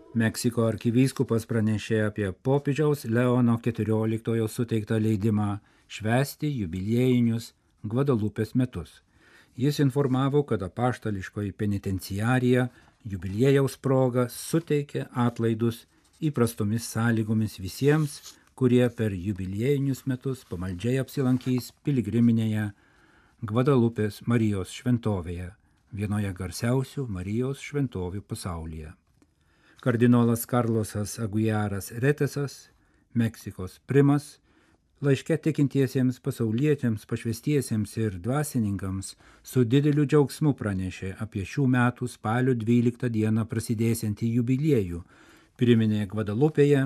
Meksiko arkivyskupas pranešė apie popiežiaus Leono XIV suteiktą leidimą švęsti jubiliejinius Gvadalupės metus. Jis informavo, kad apaštališkoji penitenciarija jubiliejaus proga suteikė atlaidus įprastomis sąlygomis visiems, kurie per jubiliejinius metus pamaldžiai apsilankys piligriminėje Gvadalupės Marijos šventovėje, vienoje garsiausių Marijos šventovių pasaulyje. Kardinolas Karlosas Aguiaras Retesas, Meksikos primas, laiške tikintiesiems pasauliečiams, pašvestiesiems ir dvasininkams su dideliu džiaugsmu pranešė apie šių metų spalio 12 dieną prasidėsiantį jubiliejų, priminė Gvadalupėje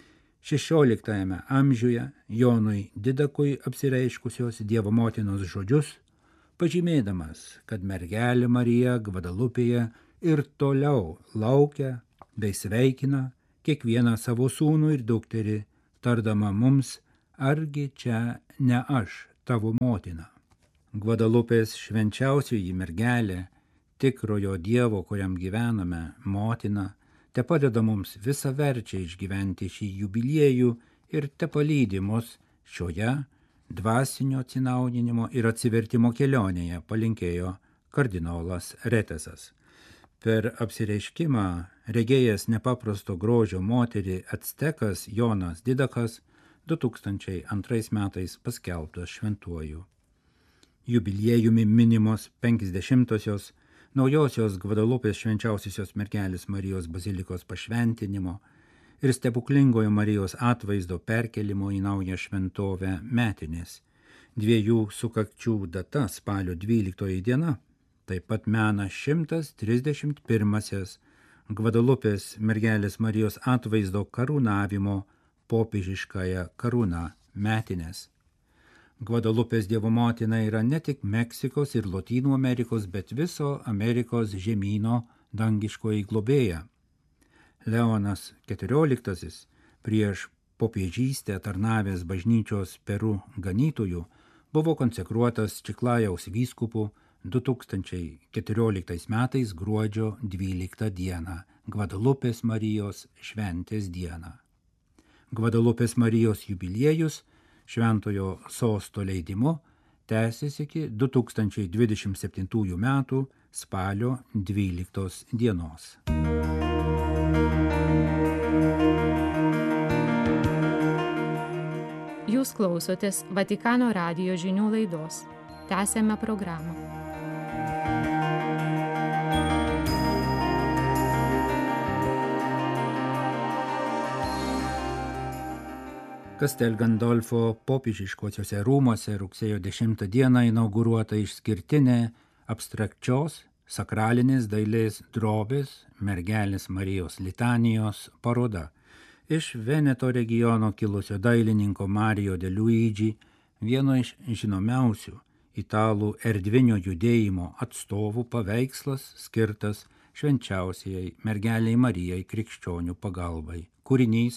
16 amžiuje Jonui Didakui apsireiškusios Dievo motinos žodžius, pažymėdamas, kad mergelė Marija Gvadalupėje ir toliau laukia bei sveikina kiekvieną savo sūnų ir dukterį, tardama mums, argi čia ne aš, tavo motina. Gvadalupės švenčiausioji mergelė, tikrojo Dievo, kuriam gyvename, motina, te padeda mums visaverčiai išgyventi šį jubiliejų ir te palydi mus šioje dvasinio atsinaujinimo ir atsivertimo kelionėje, palinkėjo kardinolas Retesas. Per apsireiškimą regėjęs nepaprasto grožio moterį actekas Jonas Didakas 2002 metais paskelbtas šventuoju. Jubiliejumi minimos 50-osios naujosios Gvadalupės švenčiausiosios mergelės Marijos bazilikos pašventinimo ir stebuklingojo Marijos atvaizdo perkelimo į naują šventovę metinės. Dviejų sukakčių data spalio 12 diena taip pat mena 131-asias Gvadalupės mergelės Marijos atvaizdo karūnavimo popiežiškąją karūną metinės. Gvadalupės Dievo motina yra ne tik Meksikos ir Lotynų Amerikos, bet viso Amerikos žemyno dangiškoji globėja. Leonas XIV prieš popiežystę tarnavęs bažnyčios Peru ganytojų buvo konsekruotas Čiklajaus vyskupu 2014 metais gruodžio 12 dieną, Gvadalupės Marijos šventės dieną. Gvadalupės Marijos jubiliejus šventojo sosto leidimu tęsis iki 2027 metų spalio 12 dienos. Jūs klausotės Vatikano radijo žinių laidos. Tęsiame programą. Castel Gandolfo popiežiškosiuose rūmuose rugsėjo 10 dieną inauguruota išskirtinė abstrakčios sakralinės dailės drobės mergelės Marijos litanijos paroda. Iš Veneto regiono kilusio dailininko Mario de Luigi, vieno iš žinomiausių italų erdvinio judėjimo atstovų, paveikslas skirtas švenčiausiai mergelei Marijai krikščionių pagalbai. Kūrinys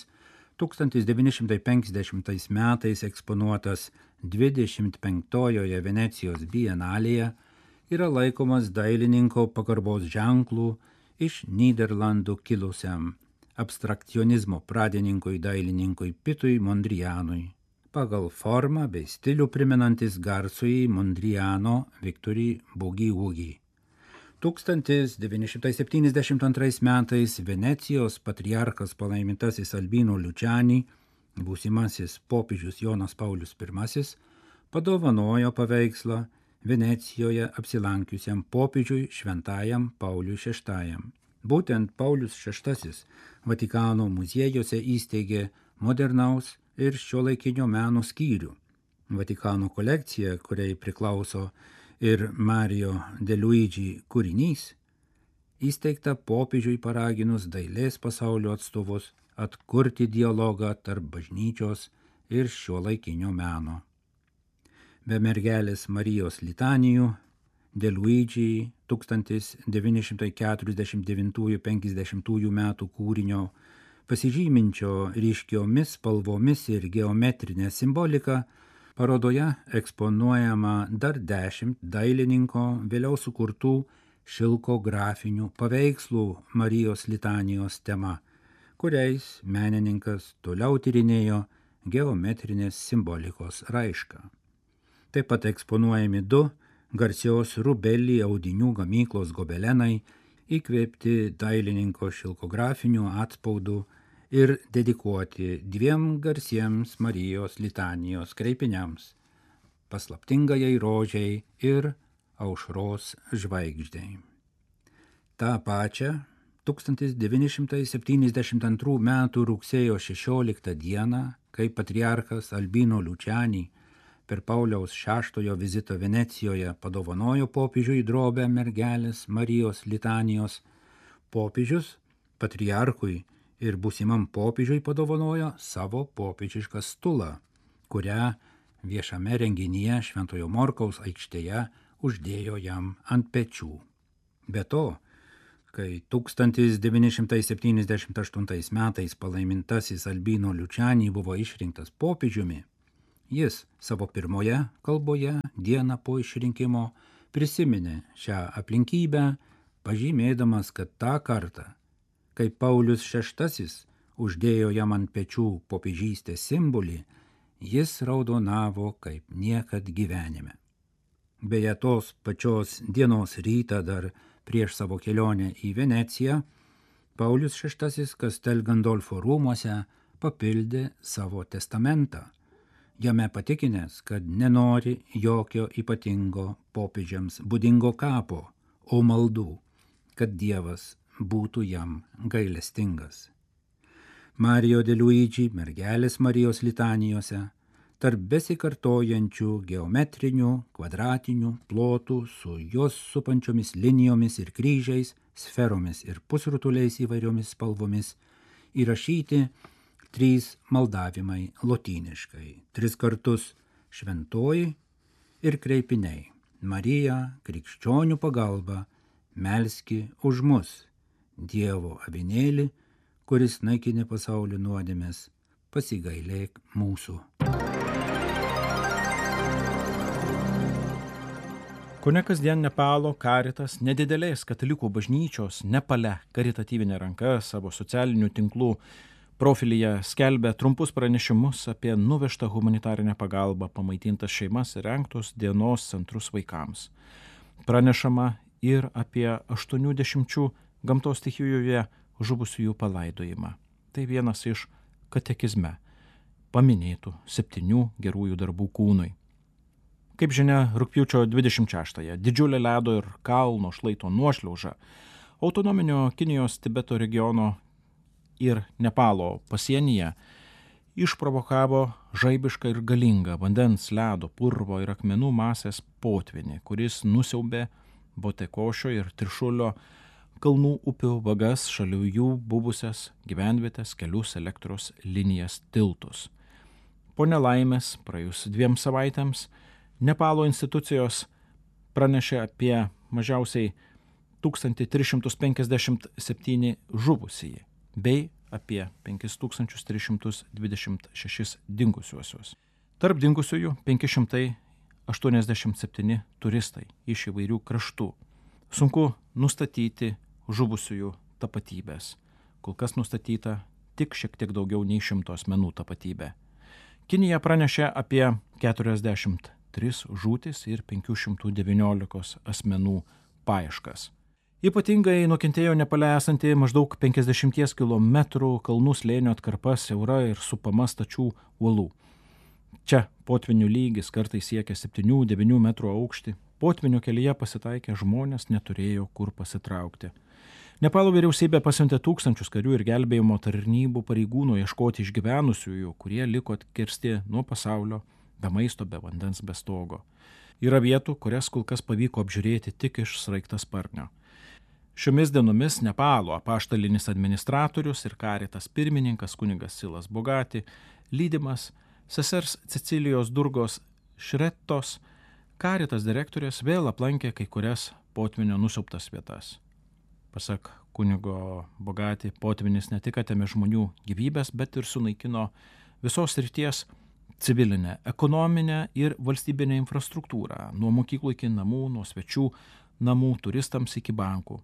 1950 metais eksponuotas 25-ojoje Venecijos bienalėje yra laikomas dailininko pagarbos ženklų iš Nyderlandų kilusiam abstrakcionizmo pradininkui dailininkui Pitui Mondrianui, pagal formą bei stilių primenantis garsųjį Mondriano Victory Boogie Woogie. 1972 metais Venecijos patriarchas palaimintasis Albino Luciani, būsimasis popiežius Jonas Paulius I, padovanojo paveikslą Venecijoje apsilankiusiam popiežiui šventajam Pauliui VI. Būtent Paulius VI Vatikano muziejuose įsteigė modernaus ir šiuolaikinio meno skyrių. Vatikano kolekcija, kuriai priklauso ir Mario de Luigi kūrinys, įsteigta popiežiui paraginus dailės pasaulio atstovus atkurti dialogą tarp bažnyčios ir šiuolaikinio meno. Be mergelės Marijos litanijų, de Luigi 1949–50 metų kūrinio, pasižyminčio ryškiomis spalvomis ir geometrinė simbolika, parodoje eksponuojama dar 10 dailininko vėliau sukurtų šilko grafinių paveikslų Marijos litanijos tema, kuriais menininkas toliau tyrinėjo geometrinės simbolikos raišką. Taip pat eksponuojami 2 garsios Rubelli audinių gamyklos gobelenai, įkvėpti dailininko šilkografinių atspaudų ir dedikuoti 2 garsiems Marijos litanijos kreipiniams – paslaptingajai rožiai ir aušros žvaigždei. Ta pačia 1972 m. rugsėjo 16 d., kai patriarchas Albino Luciani per Pauliaus VI vizito Venecijoje padovanojo popiežiui drobę mergelės Marijos litanijos, popiežius patriarchui ir būsimam popiežiui padovanojo savo popiežišką stulą, kurią viešame renginyje Šventojo Morkaus aikštėje uždėjo jam ant pečių. Be to, kai 1978 metais palaimintasis Albino Luciani buvo išrinktas popiežiumi, jis savo pirmoje kalboje dieną po išrinkimo prisiminė šią aplinkybę, pažymėdamas, kad tą kartą, kai Paulius VI uždėjo jam ant pečių popiežystės simbolį, jis raudonavo kaip niekad gyvenime. Beje, tos pačios dienos rytą dar prieš savo kelionę į Veneciją, Paulius VI Castel Gandolfo rūmuose papildė savo testamentą, jame patikinęs, kad nenori jokio ypatingo popiežiams būdingo kapo, o maldų, kad Dievas būtų jam gailestingas. Mario de Luigi mergelės Marijos litanijose tarp besikartojančių geometrinių, kvadratinių plotų su jos supančiomis linijomis ir kryžiais, sferomis ir pusrutuliais įvairiomis spalvomis įrašyti 3 maldavimai lotyniškai, 3 kartus šventoji ir kreipiniai. Marija, krikščionių pagalba, melski už mus, Dievo avinėli, kuris naikini pasaulio nuodėmes, pasigailėk mūsų. Kone kasdien Nepalo Karitas nedidelės katalikų bažnyčios Nepale karitatyvinė ranka savo socialinių tinklų profilyje skelbia trumpus pranešimus apie nuvežtą humanitarinę pagalbą, pamaitintas šeimas ir rengtus dienos centrus vaikams. Pranešama ir apie 80 gamtos stichijoje žuvusiųjų palaidojimą. Tai vienas iš katekizme paminėtų 7 gerųjų darbų kūnui. Kaip žinia, rugpjūčio 26-ąją didžiulė ledo ir kalno šlaito nuošliauža autonominio Kinijos Tibeto regiono ir Nepalo pasienyje išprovokavo žaibišką ir galingą vandens, ledo, purvo ir akmenų masės potvynį, kuris nusiaubė Botekošio ir Trišulio kalnų upių vagas, šalia jų buvusias gyvenvietės, kelius, elektros linijas, tiltus. Po nelaimės, praėjus 2 savaitėms, Nepalo institucijos pranešė apie mažiausiai 1357 žuvusieji bei apie 5326 dingusiuosius. Tarp dingusiųjų 587 turistai iš įvairių kraštų. Sunku nustatyti žuvusiųjų tapatybės. Kol kas nustatyta tik šiek tiek daugiau nei 100 asmenų tapatybė. Kinija pranešė apie 43 žūtis ir 519 asmenų paieškas. Ypatingai nukentėjo Nepale esanti maždaug 50 km kalnų slėnio atkarpa siaura ir supama stačių uolų. Čia potvinių lygis kartais siekia 7-9 metrų aukštį. Potvinių kelyje pasitaikę žmonės neturėjo kur pasitraukti. Nepalo vyriausybė pasiuntė tūkstančius karių ir gelbėjimo tarnybų pareigūnų ieškoti išgyvenusiųjų, kurie liko atkirsti nuo pasaulio, be maisto, be vandens, be stogo. Yra vietų, kurias kol kas pavyko apžiūrėti tik iš sraigtasparnio. Šiomis dienomis Nepalo apaštalinis administratorius ir Karitas pirmininkas kunigas Silas Bogati, lydimas sesers Cecilijos Durgos Šretos, Karitas direktorės vėl aplankė kai kurias potvynio nusiaubtas vietas. Pasak kunigo Bogati, potvynis ne tik atėmė žmonių gyvybės, bet ir sunaikino visos srities civilinę, ekonominę ir valstybinę infrastruktūrą, nuo mokyklų iki namų, nuo svečių namų, turistams iki bankų.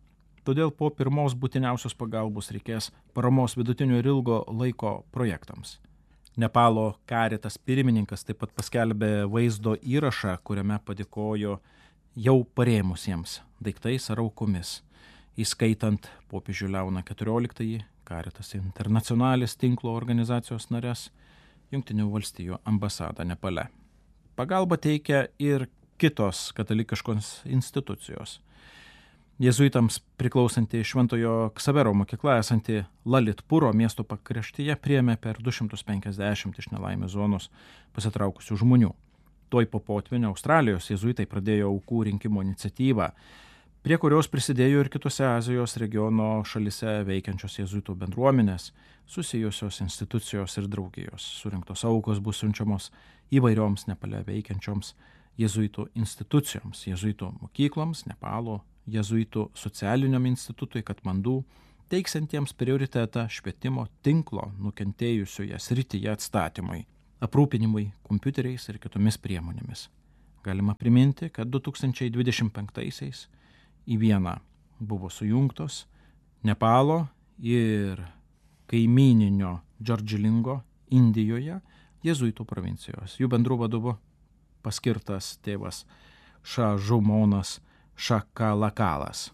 Todėl po pirmos būtiniausios pagalbos reikės paramos vidutinio ir ilgo laiko projektams. Nepalo Caritas pirmininkas taip pat paskelbė vaizdo įrašą, kuriame padėkojo jau parėmusiems daiktais ar aukomis, įskaitant popiežių Leoną XIV, Caritas Internationalis tinklo organizacijos narės, Jungtinių valstijų ambasadą Nepale. Pagalbą teikia ir kitos katalikiškos institucijos. Jėzuitams priklausanti Šventojo Ksavero mokykla esanti Lalitpuro miesto pakraštyje priėmė per 250 iš nelaimės zonos pasitraukusių žmonių. Tuoj po potvynio Australijos jėzuitai pradėjo aukų rinkimo iniciatyvą, prie kurios prisidėjo ir kitose Azijos regiono šalise veikiančios jėzuitų bendruomenės, susijusios institucijos ir draugijos. Surinktos aukos bus siunčiamos įvairioms Nepale veikiančioms jėzuitų institucijoms, jėzuitų mokykloms, Nepalo jėzuitų socialiniam institutui Katmandų, teiksiantiems prioritetą švietimo tinklo nukentėjusioje srityje atstatymui, aprūpinimui kompiuteriais ir kitomis priemonėmis. Galima priminti, kad 2025-aisiais į vieną buvo sujungtos Nepalo ir kaimyninio Džordžilingo Indijoje jėzuitų provincijos. Jų bendrų vadovu paskirtas tėvas Šažumonas Šakalakalas.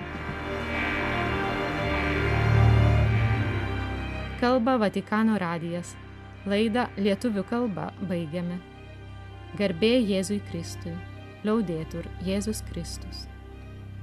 Kalba Vatikano radijas. Laidą lietuvių kalba baigiame. Garbė Jėzui Kristui. Liaudetur Jėzus Kristus.